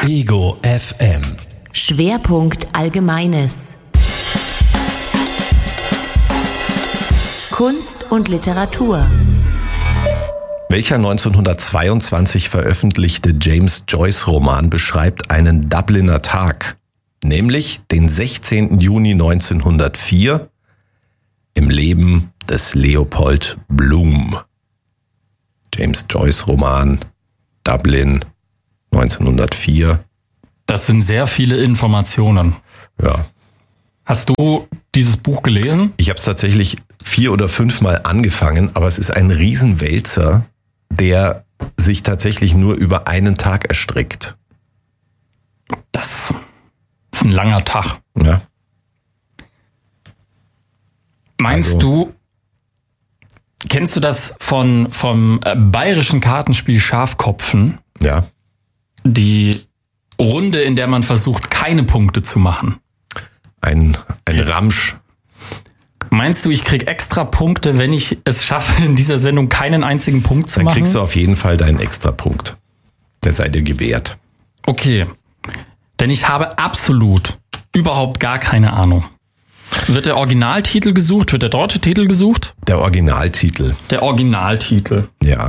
Ego FM. Schwerpunkt Allgemeines. Kunst und Literatur. Welcher 1922 veröffentlichte James Joyce-Roman beschreibt einen Dubliner Tag, nämlich den 16. Juni 1904 im Leben des Leopold Bloom? James Joyce-Roman, Dublin, 1904. Das sind sehr viele Informationen. Ja. Hast du dieses Buch gelesen? Ich habe es tatsächlich 4 oder 5 Mal angefangen, aber es ist ein Riesenwälzer, der sich tatsächlich nur über einen Tag erstreckt. Das ist ein langer Tag. Ja. Kennst du das vom bayerischen Kartenspiel Schafkopfen? Ja. Die Runde, in der man versucht, keine Punkte zu machen. Ein Ramsch. Meinst du, ich krieg extra Punkte, wenn ich es schaffe, in dieser Sendung keinen einzigen Punkt zu machen? Dann kriegst du auf jeden Fall deinen Extrapunkt. Der sei dir gewährt. Okay. Denn ich habe absolut überhaupt gar keine Ahnung. Wird der Originaltitel gesucht? Wird der deutsche Titel gesucht? Der Originaltitel. Der Originaltitel. Ja.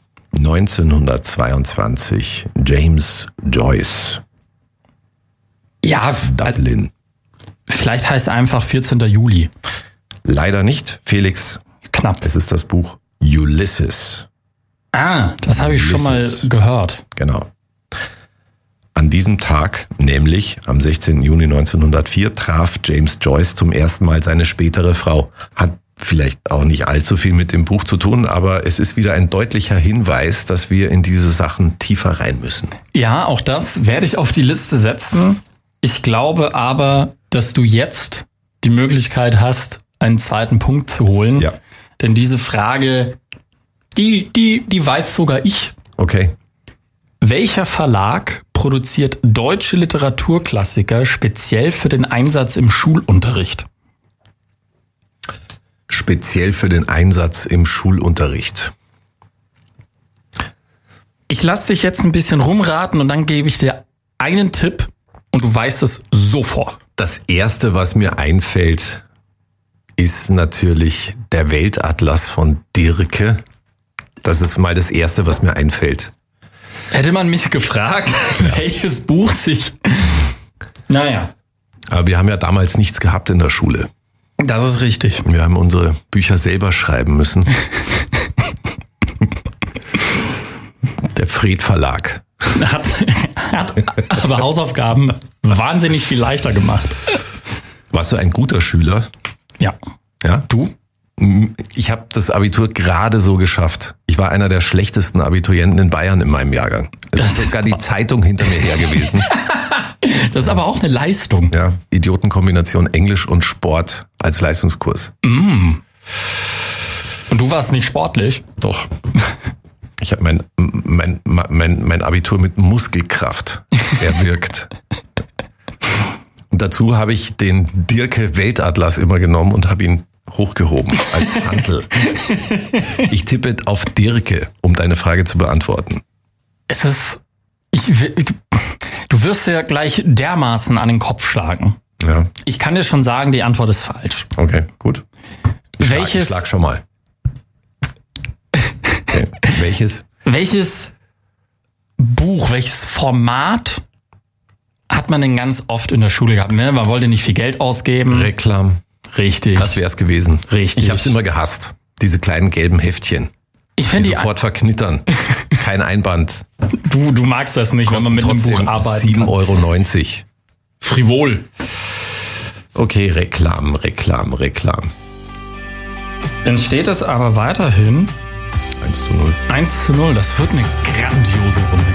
1922. James Joyce. Ja, Dublin. Vielleicht heißt er einfach 14. Juli. Leider nicht, Felix. Knapp. Es ist das Buch Ulysses. Ah, das habe ich schon mal gehört. Genau. An diesem Tag, nämlich am 16. Juni 1904, traf James Joyce zum ersten Mal seine spätere Frau. Hat vielleicht auch nicht allzu viel mit dem Buch zu tun, aber es ist wieder ein deutlicher Hinweis, dass wir in diese Sachen tiefer rein müssen. Ja, auch das werde ich auf die Liste setzen. Ich glaube aber, dass du jetzt die Möglichkeit hast, einen zweiten Punkt zu holen. Ja. Denn diese Frage, die weiß sogar ich. Okay. Welcher Verlag produziert deutsche Literaturklassiker speziell für den Einsatz im Schulunterricht? Speziell für den Einsatz im Schulunterricht. Ich lasse dich jetzt ein bisschen rumraten und dann gebe ich dir einen Tipp und du weißt es sofort. Das Erste, was mir einfällt, ist natürlich der Weltatlas von Dirke. Das ist mal das Erste, was mir einfällt. Hätte man mich gefragt, welches Buch sich... Naja. Aber wir haben ja damals nichts gehabt in der Schule. Das ist richtig. Wir haben unsere Bücher selber schreiben müssen. Der Fred Verlag. Hat aber Hausaufgaben wahnsinnig viel leichter gemacht. Warst du ein guter Schüler? Ja. Ja? Du? Ich habe das Abitur gerade so geschafft. Ich war einer der schlechtesten Abiturienten in Bayern in meinem Jahrgang. Es ist sogar die Zeitung hinter mir her gewesen. Das ist aber auch eine Leistung. Ja, Idiotenkombination Englisch und Sport als Leistungskurs. Und du warst nicht sportlich? Doch. Ich habe mein Abitur mit Muskelkraft erwirkt. Und dazu habe ich den Dirke Weltatlas immer genommen und habe ihn hochgehoben als Hantel. Ich tippe auf Dirke, um deine Frage zu beantworten. Es ist... Du wirst ja gleich dermaßen an den Kopf schlagen. Ja. Ich kann dir schon sagen, die Antwort ist falsch. Okay, gut. Ich Welches schlag schon mal. Okay. Welches Buch, welches Format hat man denn ganz oft in der Schule gehabt? Ne? Man wollte nicht viel Geld ausgeben. Reklam. Richtig. Das wär's gewesen. Richtig. Ich habe es immer gehasst. Diese kleinen gelben Heftchen. Ich finde die sofort verknittern. Kein Einband. Du magst das nicht, wenn man mit einem Buch arbeitet. 7,90 €. Frivol. Okay, Reklam. Dann steht es aber weiterhin 1:0. 1:0. Das wird eine grandiose Runde.